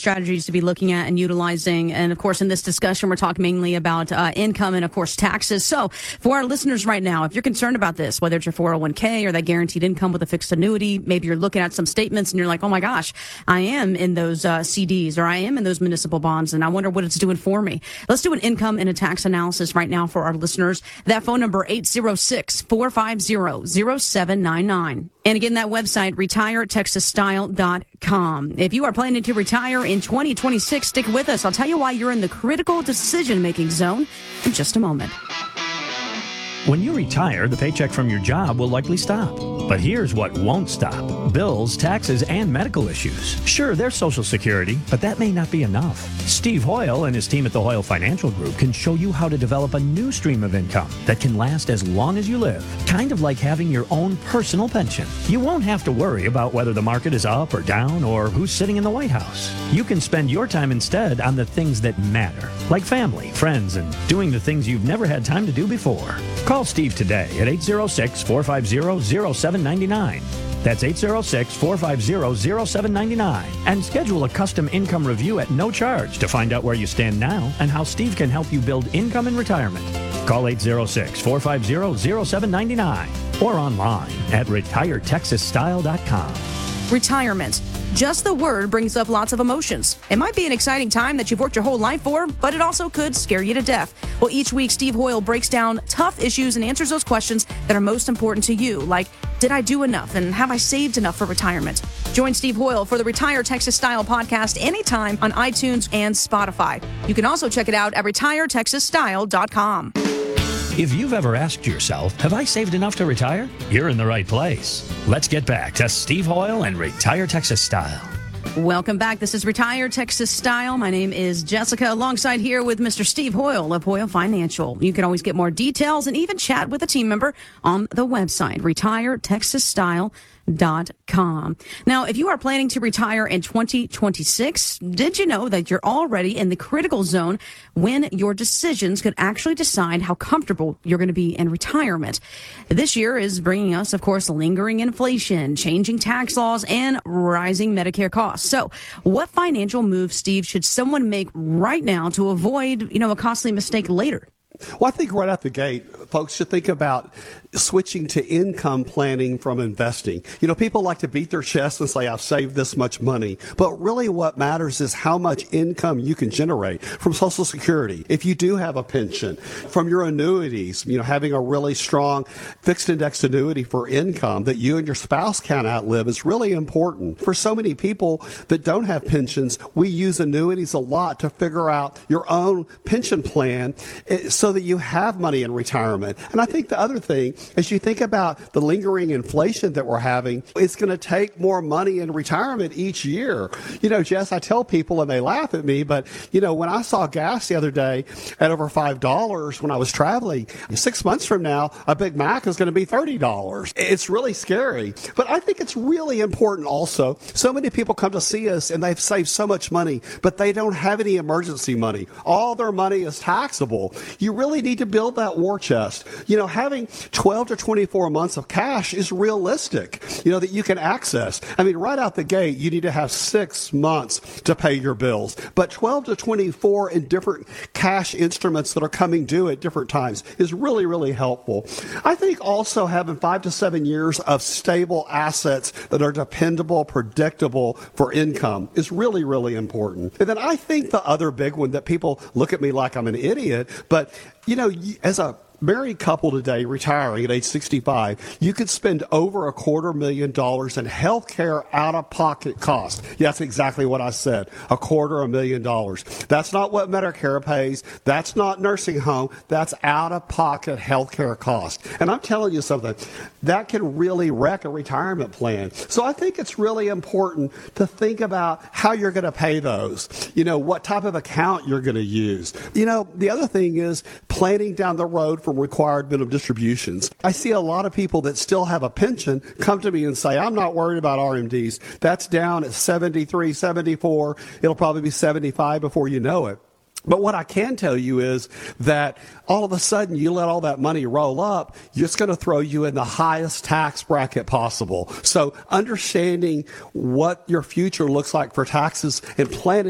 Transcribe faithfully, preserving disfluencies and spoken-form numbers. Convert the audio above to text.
strategies to be looking at and utilizing. And of course, in this discussion, we're talking mainly about uh, income and of course taxes. So for our listeners right now, if you're concerned about this, whether it's your four oh one k or that guaranteed income with a fixed annuity, maybe you're looking at some statements and you're like, oh my gosh, I am in those uh, C Ds or I am in those municipal bonds and I wonder what it's doing for me. Let's do an income and a tax analysis right now for our listeners. That phone number, eight zero six, four five zero, zero seven nine nine. And again, that website, retire texas style dot com. If you are planning to retire in twenty twenty-six, stick with us. I'll tell you why you're in the critical decision-making zone in just a moment. When you retire, the paycheck from your job will likely stop. But here's what won't stop: bills, taxes, and medical issues. Sure, there's Social Security, but that may not be enough. Steve Hoyle and his team at the Hoyle Financial Group can show you how to develop a new stream of income that can last as long as you live, kind of like having your own personal pension. You won't have to worry about whether the market is up or down or who's sitting in the White House. You can spend your time instead on the things that matter, like family, friends, and doing the things you've never had time to do before. Call Steve today at eight zero six, four five zero, zero seven nine nine. That's eight zero six, four five zero, zero seven nine nine. And schedule a custom income review at no charge to find out where you stand now and how Steve can help you build income in retirement. Call eight zero six, four five zero, zero seven nine nine or online at retire texas style dot com. Retirement. Just the word brings up lots of emotions. It might be an exciting time that you've worked your whole life for, but it also could scare you to death. Well, each week, Steve Hoyle breaks down tough issues and answers those questions that are most important to you, like, did I do enough and have I saved enough for retirement? Join Steve Hoyle for the Retire Texas Style podcast anytime on iTunes and Spotify. You can also check it out at retire texas style dot com. If you've ever asked yourself, have I saved enough to retire? You're in the right place. Let's get back to Steve Hoyle and Retire Texas Style. Welcome back. This is Retire Texas Style. My name is Jessica, alongside here with Mister Steve Hoyle of Hoyle Financial. You can always get more details and even chat with a team member on the website, retire texas style dot com. Now, if you are planning to retire in twenty twenty-six, did you know that you're already in the critical zone when your decisions could actually decide how comfortable you're going to be in retirement? This year is bringing us, of course, lingering inflation, changing tax laws, and rising Medicare costs. So what financial moves, Steve, should someone make right now to avoid, you know, a costly mistake later? Well, I think right out the gate, folks should think about switching to income planning from investing. You know, people like to beat their chest and say, I've saved this much money. But really what matters is how much income you can generate from Social Security. If you do have a pension, from your annuities, you know, having a really strong fixed index annuity for income that you and your spouse can outlive is really important. For so many people that don't have pensions, we use annuities a lot to figure out your own pension plan so that you have money in retirement. And I think the other thing, as you think about the lingering inflation that we're having, it's going to take more money in retirement each year. You know, Jess, I tell people and they laugh at me, but, you know, when I saw gas the other day at over five dollars when I was traveling, six months from now, a Big Mac is going to be thirty dollars. It's really scary. But I think it's really important also. So many people come to see us and they've saved so much money, but they don't have any emergency money. All their money is taxable. You really need to build that war chest. You know, having twelve to twenty-four months of cash is realistic, you know, that you can access. I mean, right out the gate, you need to have six months to pay your bills. But twelve to twenty-four in different cash instruments that are coming due at different times is really, really helpful. I think also having five to seven years of stable assets that are dependable, predictable for income is really, really important. And then I think the other big one that people look at me like I'm an idiot, but, you know, as a married couple today retiring at age sixty-five, you could spend over a quarter million dollars in health care out-of-pocket costs. Yeah, that's exactly what I said, a quarter a million dollars. That's not what Medicare pays. That's not nursing home. That's out-of-pocket health care costs. And I'm telling you something, that can really wreck a retirement plan. So I think it's really important to think about how you're going to pay those, you know, what type of account you're going to use. You know, the other thing is planning down the road for required minimum distributions. I see a lot of people that still have a pension come to me and say, I'm not worried about R M Ds. That's down at seventy-three, seventy-four. It'll probably be seventy-five before you know it. But what I can tell you is that all of a sudden you let all that money roll up, it's going to throw you in the highest tax bracket possible. So understanding what your future looks like for taxes and planning